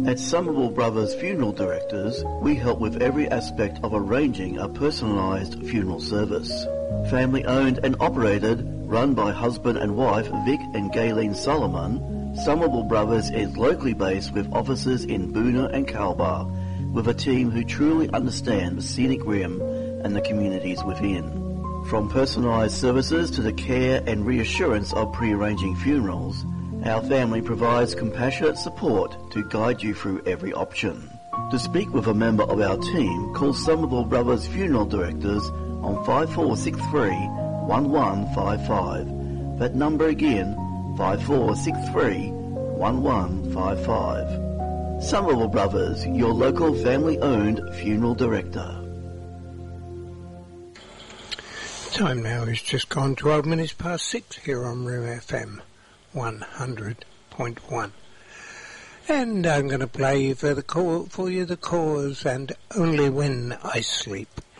At Somerville Brothers Funeral Directors, we help with every aspect of arranging a personalised funeral service. Family owned and operated, run by husband and wife Vic and Gayleen Solomon, Somerville Brothers is locally based with offices in Boonah and Calbar, with a team who truly understand the scenic rim and the communities within. From personalised services to the care and reassurance of pre-arranging funerals, our family provides compassionate support to guide you through every option. To speak with a member of our team, call Somerville Brothers Funeral Directors on 5463 1155. That number again, 5463 1155. Somerville Brothers, your local family-owned funeral director. Time now is just gone 12 minutes past 6 here on Room FM 100.1. And I'm going to play for you the Cause and Only When I Sleep.